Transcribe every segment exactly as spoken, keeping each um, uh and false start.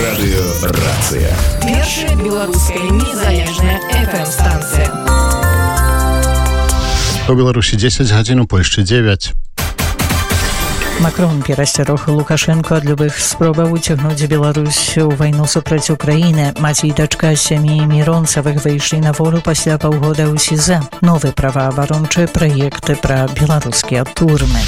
Радыёрацыя. Першая беларуская незалежная эф эм-станцыя. У Беларусі дзесяць гадзін, у Польшчы дзевяць. Макрон перасцярог Лукашенко ад любых спробаў уцягнуць Беларусь у вайну супраць Украіны. Маці і дачка сям'і Міронцавых выйшлі на волю пасля паўгода ў СІЗА. Новы праваабарончы праекты пра беларускія турмы.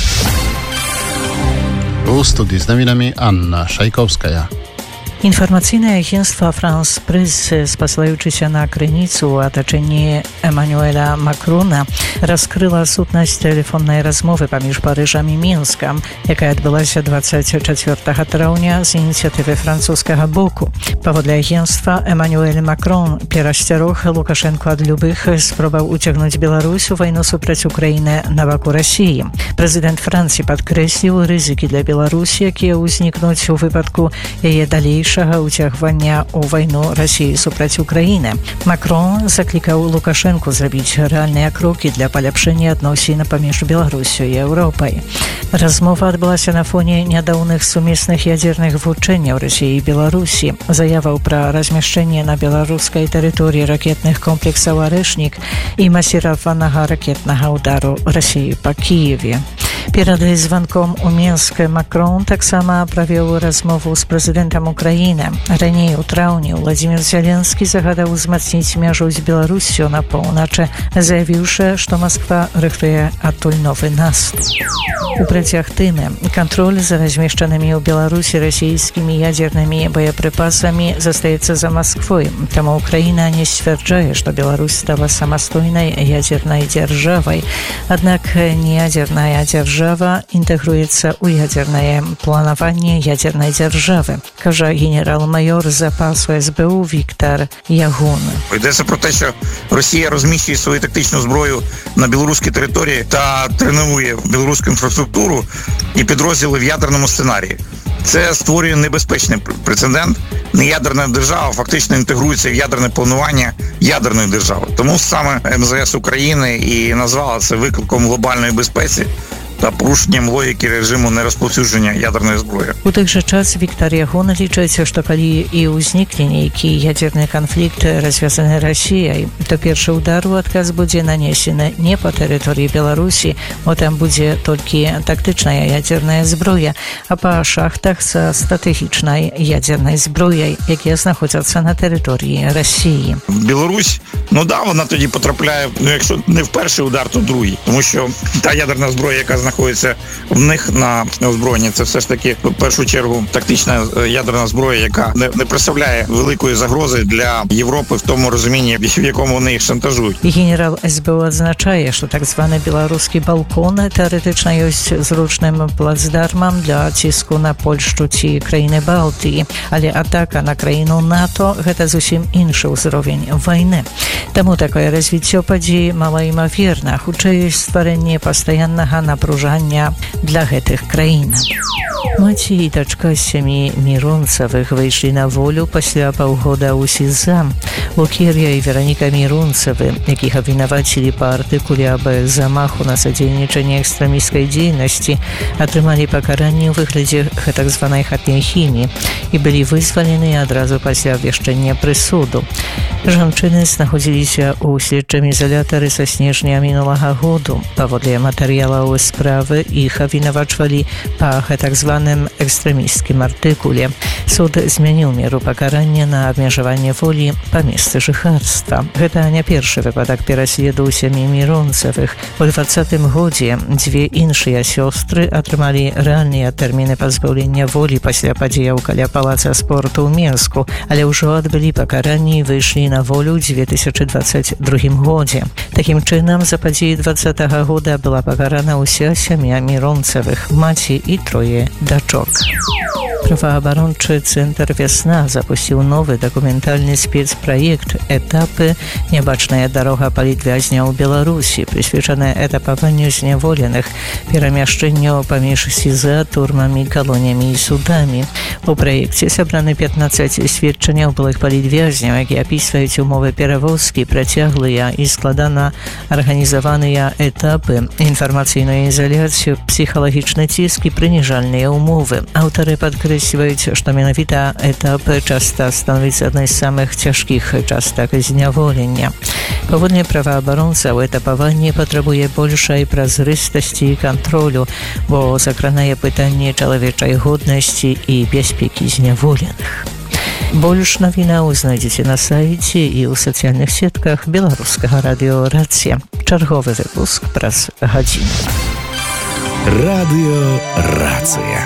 У студii z nowinami Anna Szajkowska. Інфармацыйнае агенцтва «Франс Прэс», спасылаючыся на крыніцу ў атачэнні Эмануэля Макрона, раскрыла сутнасць тэлефоннай размовы паміж Парыжам і Мінскам, якая адбылася дваццаць чацвёртага траўня з ініцыятывы французскага боку. Паводле агенцтва, Эмануэль Макрон перасцярог Лукашенко ад любых спробаў уцягнуць Беларусь у вайну супраць Украіны на баку Расіі. Прэзідэнт Францыі падкрэсліў рызыкі для Беларусі, якія ўзнікнуць у выпадку яе далейшага уцягвання ў вайну Расіі супраць Украіны. Макрон заклікаў Лукашенку зрабіць рэальныя крокі для паляпшэння адносін паміж Беларусю і Еўропай. Размова адбылася на фоне нядаўных сумесных ядзерных вучэнняў Расіі і Беларусі, заяваў пра размяшчэнне на беларускай тэрыторыі ракетных комплексаў «Арэшнік» і масіраванага ракетнага ўдару Расіі па Кіеве. Перад званком у Мінск Макрон таксама правёў размову з прэзідэнтам Украіны. Раней у траўні Владзімір Зеленскі загадаў узмацніць мяжу з Беларуссю на поўначы, заявіўшы, што Масква рыхтуе адтуль новы наступ. У працяг тэмы кантроль за размешчанымі ў Беларусі расійскімі ядзернымі боепрыпасамі застаецца за Масквой. Таму Украіна не сцвярджае, што Беларусь стала самастойнай ядзернай дзяржавай. Аднак неядзерная дзяржава інтэгруецца ў ядзернае планаванне ядзернай дзяржави, каже генерал-майор запасу ес бе у Віктор Ягун. Йдеться про те, що Росія розміщує свою тактичну зброю на білоруській території та тренує білоруську інфраструктуру і підрозділи в ядерному сценарії. Це створює небезпечний прецедент. Неядерна держава фактично інтегрується в ядерне планування ядерної держави. Тому саме ем зе ес України і назвала це викликом глобальної безпеці та порушенням логіки режиму нерозповсюдження ядерної зброї. У той же час Віктор Ягун лічыць, што калі і ўзнікне нейкі ядерны канфлікт развязаны Расіяй, то першы удар у адказ будзе нанесены не па тэрыторыі Беларусі, бо там будзе толькі тактычная ядерная зброя, а па шахтах са стратэгічнай ядернай зброяй, якія знаходзяцца на тэрыторыі Расіі. Білорусь, ну да, вона тоді потрапляє, ну якщо не в перший удар, то другий, тому що та ядерна зброя, яка знаходиться в них на озброєнні, це все ж таки, в першу чергу, тактична ядерна зброя, яка не, не представляє великої загрози для Європи в тому розумінні, в якому вони їх шантажують. Генерал ес бе у адзначае, што так званы беларускі балкон тэарэтычна ёсць зручным плацдармам для ціску на Польшчу ці краіны Балтыі, але атака на краіну НАТО – гэта зусім іншы ўзровень вайны. Таму такое развіццё падзей малаімаверна, хутчэй стварэнне пастаяннага напружання для гэтых краін. Маці і дачка сям'і Міронцавых выйшлі на волю пасля паўгода ў СІЗА. Лукер'я і Вераніка Міронцавы, якіх абвінавацілі па артыкуле аб замаху на садзейнічанне экстрэмісцкай дзейнасці, атрымалі пакаранне ў выглядзе гэтак званай хатняй хіміі і былі вызвалены адразу пасля абвяшчэння прысуду. Жанчыны знаходзіліся ў следчым ізалятары са снежня мінулага году. Паводле матэрыялаў справы іх абвінавачвалі па гэтак званым экстрэмісцкім артыкуле. Суд змяніў меру пакарання на абмежаванне волі па месцы жыхарства. Гэта не першы выпадак пераследу ў сям'і Міронцавых. У дваццатым годзе дзве іншыя сёстры атрымалі рэальныя тэрміны пазбаўлення волі пасля падзеяў каля палаца спорту ў Мінску, але ўжо адбылі пакаранні і выйшлі на волю ў дзве тысячы дваццаць другім годзе. Такім чынам, за падзеі дваццатага года была пакарана ўся сям'я Міронцавых, маці і трое дачок. Праваабарончы цэнтр «Вясна» запусціў новы дакументальны спецпраект «Этапы. Нябачная дарога палітвязня ў Беларусі», прысвечаная этапаванню зняволеных, перамяшчэнню паміж СІЗА, турмамі, калоніямі і судамі. У праекце сабраны пятнаццаць сведчанняў былых палітвязняў, якія апісваюць умовы перавозкі, працяглыя і складана арганізаваныя этапы інфармацыйнай самаізаляцыю, псіхалагічны ціск і прыніжальныя ўмовы. Аўтары падкрэсліваюць, што менавіта этап часта становіцца адной з самых цяжкіх частак зняволення. Паводле праваабаронцаў, этапаванне патрабуе большай празрыстасці і кантролю, бо закранае пытанне чалавечай годнасці і бяспекі зняволеных. Больш навінаў знайдзеце на сайце і ў сацыяльных сетках беларускага радыё «Рацыя». Чарговы выпуск праз гадзіну. Радыё «Рацыя».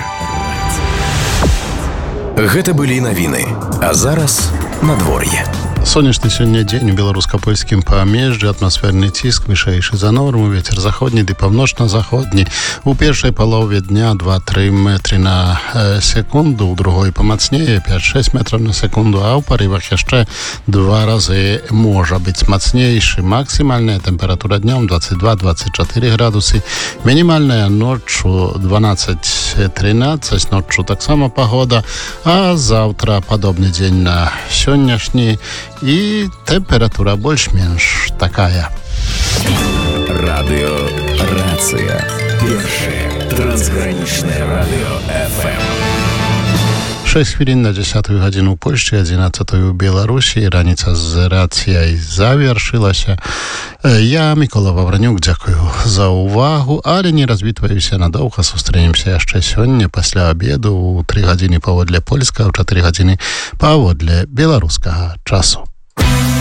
Гэта былі навіны, а зараз надвор'е. Сонечны сёння дзень у беларуска-польскім памежжы, атмасферны ціск вышэйшы за норму, вецер заходні ды паўночна-заходні. У першай палове дня два-тры метры на э, секунду, у другой памацнее пяць-шэсць метраў на секунду, а ў парывах яшчэ два разы можа быць мацнейшы. Максімальная тэмпература днём дваццаць два - дваццаць чатыры градусы, мінімальная ноччу дванаццаць - трынаццаць, ноччу таксама пагода, а заўтра падобны дзень на сённяшні і тэмпература больш-менш такая. Радыё «Рацыя». Першае трансгранічнае радыё эф эм. шэсць хвілін на дзесятую гадзіну ў Польшчы, адзінаццатую ў Беларусі. Раніца з «Рацыяй» завяршылася. Я, Мікола Вавранюк, дзякую за ўвагу, але не развітваюся надоўга. Сустрэнемся яшчэ сёння пасля абеду ў тры гадзіны паводле польскага, ў чатыры гадзіны паводле беларускага часу.